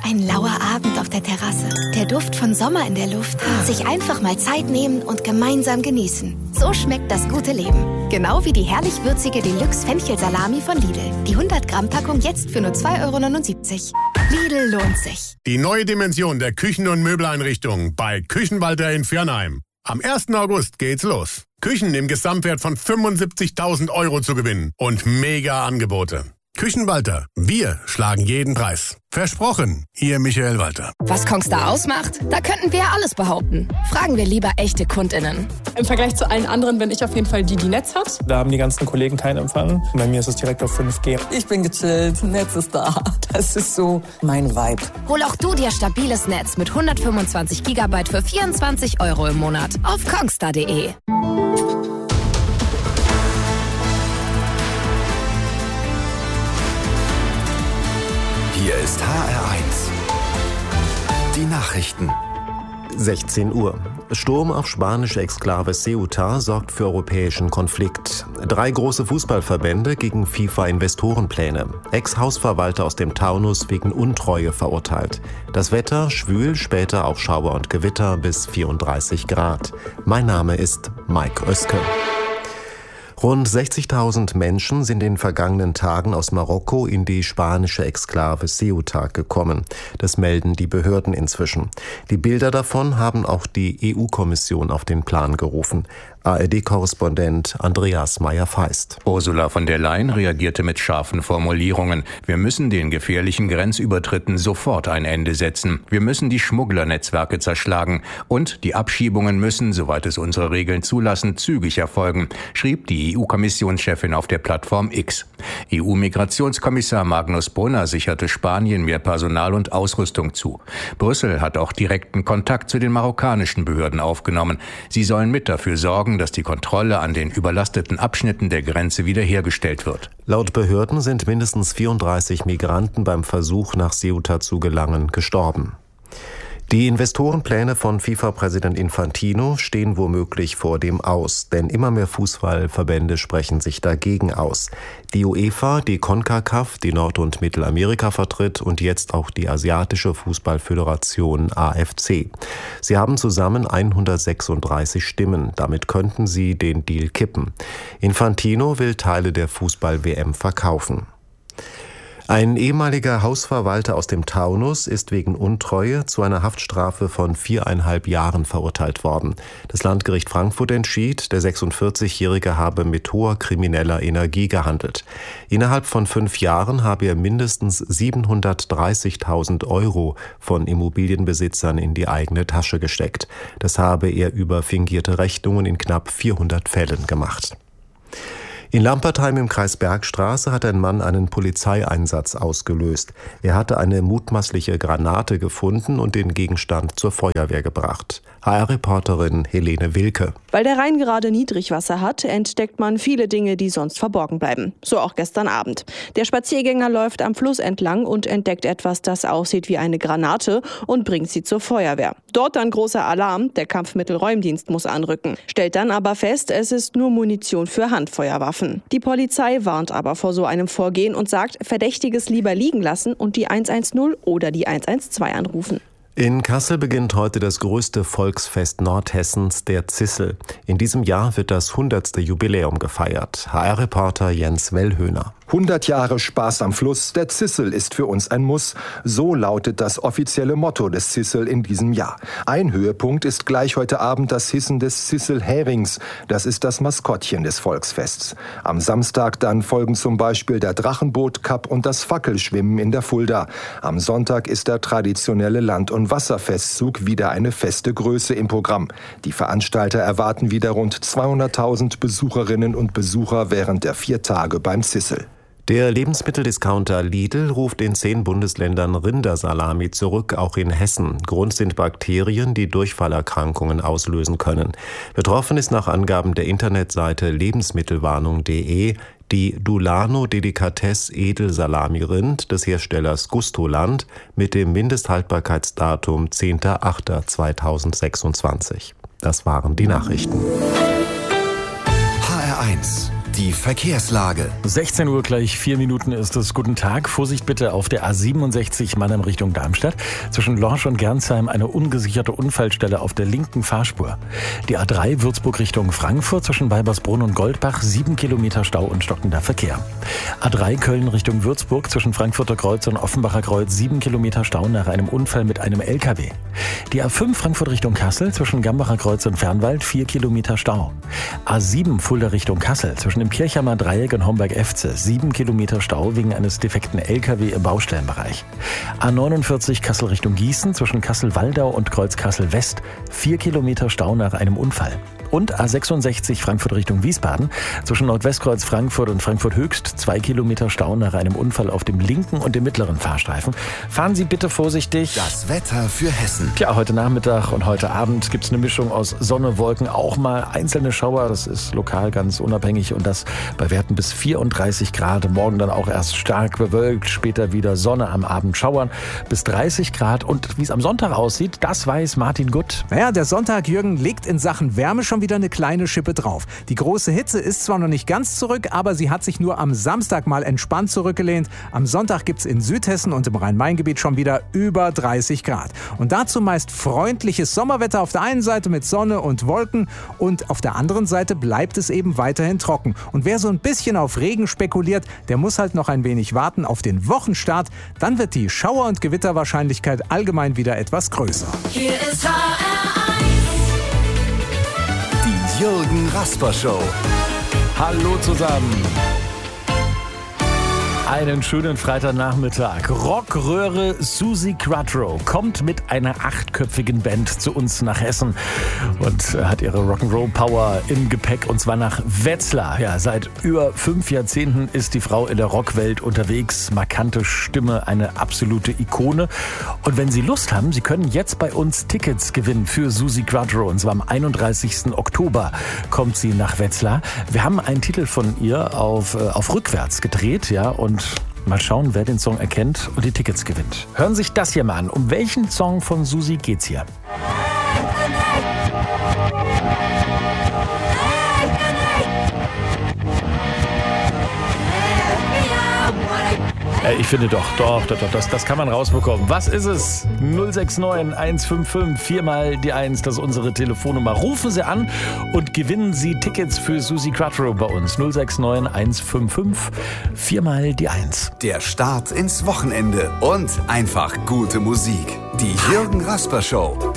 Ein lauer Abend auf der Terrasse. Der Duft von Sommer in der Luft. Sich einfach mal Zeit nehmen und gemeinsam genießen. So schmeckt das gute Leben. Genau wie die herrlich würzige Deluxe-Fenchel-Salami von Lidl. Die 100-Gramm-Packung jetzt für nur 2,79 €. Lidl lohnt sich. Die neue Dimension der Küchen- und Möbeleinrichtungen bei Küchenwalter in Viernheim. Am 1. August geht's los. Küchen im Gesamtwert von 75.000 € zu gewinnen und mega Angebote. Küchenwalter, wir schlagen jeden Preis. Versprochen, Ihr Michael Walter. Was Kongstar ausmacht? Da könnten wir ja alles behaupten. Fragen wir lieber echte KundInnen. Im Vergleich zu allen anderen bin ich auf jeden Fall die Netz hat. Da haben die ganzen Kollegen keinen Empfang. Bei mir ist es direkt auf 5G. Ich bin gechillt, Netz ist da. Das ist so mein Vibe. Hol auch du dir stabiles Netz mit 125 GB für 24 € im Monat auf kongstar.de. Hier ist HR1. Die Nachrichten. 16 Uhr. Sturm auf spanische Exklave Ceuta sorgt für europäischen Konflikt. 3 große Fußballverbände gegen FIFA-Investorenpläne. Ex-Hausverwalter aus dem Taunus wegen Untreue verurteilt. Das Wetter schwül, später auch Schauer und Gewitter bis 34 Grad. Mein Name ist Mike Oeske. Rund 60.000 Menschen sind in den vergangenen Tagen aus Marokko in die spanische Exklave Ceuta gekommen. Das melden die Behörden inzwischen. Die Bilder davon haben auch die EU-Kommission auf den Plan gerufen. ARD-Korrespondent Andreas Meyer-Feist. Ursula von der Leyen reagierte mit scharfen Formulierungen. Wir müssen den gefährlichen Grenzübertritten sofort ein Ende setzen. Wir müssen die Schmugglernetzwerke zerschlagen. Und die Abschiebungen müssen, soweit es unsere Regeln zulassen, zügig erfolgen, schrieb die EU-Kommissionschefin auf der Plattform X. EU-Migrationskommissar Magnus Brunner sicherte Spanien mehr Personal und Ausrüstung zu. Brüssel hat auch direkten Kontakt zu den marokkanischen Behörden aufgenommen. Sie sollen mit dafür sorgen, dass die Kontrolle an den überlasteten Abschnitten der Grenze wiederhergestellt wird. Laut Behörden sind mindestens 34 Migranten beim Versuch, nach Ceuta zu gelangen, gestorben. Die Investorenpläne von FIFA-Präsident Infantino stehen womöglich vor dem Aus, denn immer mehr Fußballverbände sprechen sich dagegen aus. Die UEFA, die CONCACAF, die Nord- und Mittelamerika vertritt und jetzt auch die Asiatische Fußballföderation AFC. Sie haben zusammen 136 Stimmen, damit könnten sie den Deal kippen. Infantino will Teile der Fußball-WM verkaufen. Ein ehemaliger Hausverwalter aus dem Taunus ist wegen Untreue zu einer Haftstrafe von 4,5 Jahren verurteilt worden. Das Landgericht Frankfurt entschied, der 46-Jährige habe mit hoher krimineller Energie gehandelt. Innerhalb von 5 Jahren habe er mindestens 730.000 € von Immobilienbesitzern in die eigene Tasche gesteckt. Das habe er über fingierte Rechnungen in knapp 400 Fällen gemacht. In Lampertheim im Kreis Bergstraße hat ein Mann einen Polizeieinsatz ausgelöst. Er hatte eine mutmaßliche Granate gefunden und den Gegenstand zur Feuerwehr gebracht. HR-Reporterin Helene Wilke. Weil der Rhein gerade Niedrigwasser hat, entdeckt man viele Dinge, die sonst verborgen bleiben. So auch gestern Abend. Der Spaziergänger läuft am Fluss entlang und entdeckt etwas, das aussieht wie eine Granate und bringt sie zur Feuerwehr. Dort dann großer Alarm, der Kampfmittelräumdienst muss anrücken. Stellt dann aber fest, es ist nur Munition für Handfeuerwaffen. Die Polizei warnt aber vor so einem Vorgehen und sagt, Verdächtiges lieber liegen lassen und die 110 oder die 112 anrufen. In Kassel beginnt heute das größte Volksfest Nordhessens, der Zissel. In diesem Jahr wird das 100. Jubiläum gefeiert. HR-Reporter Jens Wellhöhner. 100 Jahre Spaß am Fluss, der Zissel ist für uns ein Muss. So lautet das offizielle Motto des Zissel in diesem Jahr. Ein Höhepunkt ist gleich heute Abend das Hissen des Zissel-Herings. Das ist das Maskottchen des Volksfests. Am Samstag dann folgen zum Beispiel der Drachenboot-Cup und das Fackelschwimmen in der Fulda. Am Sonntag ist der traditionelle Land- und Wasserfestzug wieder eine feste Größe im Programm. Die Veranstalter erwarten wieder rund 200.000 Besucherinnen und Besucher während der 4 Tage beim Zissel. Der Lebensmitteldiscounter Lidl ruft in 10 Bundesländern Rindersalami zurück, auch in Hessen. Grund sind Bakterien, die Durchfallerkrankungen auslösen können. Betroffen ist nach Angaben der Internetseite lebensmittelwarnung.de die Dulano Delikatesse Edelsalami-Rind des Herstellers Gustoland mit dem Mindesthaltbarkeitsdatum 10.08.2026. Das waren die Nachrichten. HR1, Die Verkehrslage. 16 Uhr gleich 4 Minuten ist es. Guten Tag. Vorsicht bitte auf der A67 Mannheim Richtung Darmstadt. Zwischen Lorsch und Gernsheim eine ungesicherte Unfallstelle auf der linken Fahrspur. Die A3 Würzburg Richtung Frankfurt zwischen Weibersbrunn und Goldbach 7 Kilometer Stau und stockender Verkehr. A3 Köln Richtung Würzburg zwischen Frankfurter Kreuz und Offenbacher Kreuz 7 Kilometer Stau nach einem Unfall mit einem LKW. Die A5 Frankfurt Richtung Kassel zwischen Gambacher Kreuz und Fernwald 4 Kilometer Stau. A7 Fulda Richtung Kassel zwischen dem Kirchheimer Dreieck und Homberg-Efze 7 Kilometer Stau wegen eines defekten LKW im Baustellenbereich. A49 Kassel Richtung Gießen zwischen Kassel-Waldau und Kreuz Kassel-West 4 Kilometer Stau nach einem Unfall. Und A66 Frankfurt Richtung Wiesbaden zwischen Nordwestkreuz Frankfurt und Frankfurt Höchst 2 Kilometer Stau nach einem Unfall auf dem linken und dem mittleren Fahrstreifen. Fahren Sie bitte vorsichtig. Das Wetter für Hessen. Ja, heute Nachmittag und heute Abend gibt es eine Mischung aus Sonne, Wolken, auch mal einzelne Schauer. Das ist lokal ganz unabhängig und das bei Werten bis 34 Grad. Morgen dann auch erst stark bewölkt, später wieder Sonne, am Abend Schauern bis 30 Grad. Und wie es am Sonntag aussieht, das weiß Martin Gutt. Naja, der Sonntag, Jürgen, legt in Sachen Wärme schon wieder eine kleine Schippe drauf. Die große Hitze ist zwar noch nicht ganz zurück, aber sie hat sich nur am Samstag mal entspannt zurückgelehnt. Am Sonntag gibt's in Südhessen und im Rhein-Main-Gebiet schon wieder über 30 Grad. Und dazu meist freundliches Sommerwetter auf der einen Seite mit Sonne und Wolken und auf der anderen Seite bleibt es eben weiterhin trocken. Und wer so ein bisschen auf Regen spekuliert, der muss halt noch ein wenig warten auf den Wochenstart. Dann wird die Schauer- und Gewitterwahrscheinlichkeit allgemein wieder etwas größer. Hier ist HR1. Die Jürgen Rasper Show. Hallo zusammen. Einen schönen Freitagnachmittag. Rockröhre Suzi Quatro kommt mit einer 8-köpfigen Band zu uns nach Hessen und hat ihre Rock'n'Roll-Power im Gepäck und zwar nach Wetzlar. Ja, seit über 5 Jahrzehnten ist die Frau in der Rockwelt unterwegs. Markante Stimme, eine absolute Ikone. Und wenn Sie Lust haben, Sie können jetzt bei uns Tickets gewinnen für Suzi Quatro. Und zwar am 31. Oktober kommt sie nach Wetzlar. Wir haben einen Titel von ihr auf rückwärts gedreht, ja, und mal schauen, wer den Song erkennt und die Tickets gewinnt. Hören Sie sich das hier mal an. Um welchen Song von Suzi geht's hier? Ich finde doch, das kann man rausbekommen. Was ist es? 069 155 4 die 1, das ist unsere Telefonnummer. Rufen Sie an und gewinnen Sie Tickets für Suzi Quatro bei uns. 069 155 4 die 1. Der Start ins Wochenende und einfach gute Musik. Die Jürgen Rasper Show.